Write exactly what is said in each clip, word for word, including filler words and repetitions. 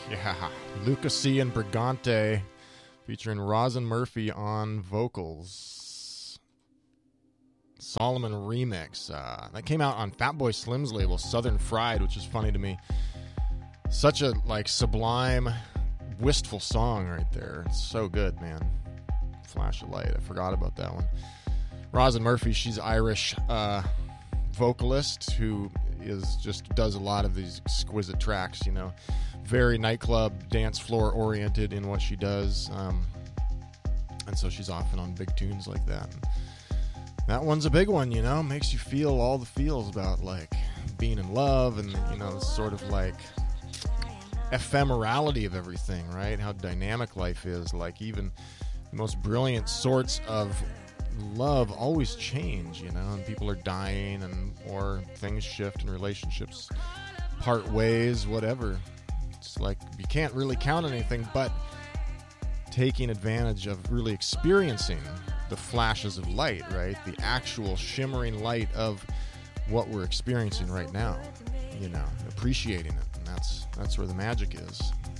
Yeah, Lucas C. and Brigante featuring Rosin Murphy on vocals. Solomon remix. Uh, that came out on Fatboy Slim's label, Southern Fried, which is funny to me. Such a like sublime, wistful song right there. It's so good, man. Flash of Light. I forgot about that one. Rosin Murphy, she's Irish uh, vocalist who is just does a lot of these exquisite tracks, you know. Very nightclub, dance floor oriented in what she does. Um, and so she's often on big tunes like that. And that one's a big one, you know. Makes you feel all the feels about like being in love and, you know, sort of like ephemerality of everything, right? How dynamic life is. Like even the most brilliant sorts of love always change, you know, and people are dying and or things shift and relationships part ways, whatever. It's like you can't really count on anything but taking advantage of really experiencing the flashes of light, right? The actual shimmering light of what we're experiencing right now, you know, appreciating it. And that's that's where the magic is.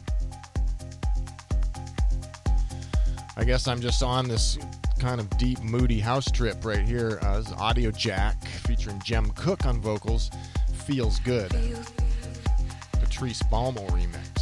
I guess I'm just on this kind of deep, moody house trip right here. Uh, this is Audio Jack featuring Jem Cook on vocals. Feels Good. Patrice Baumel remix.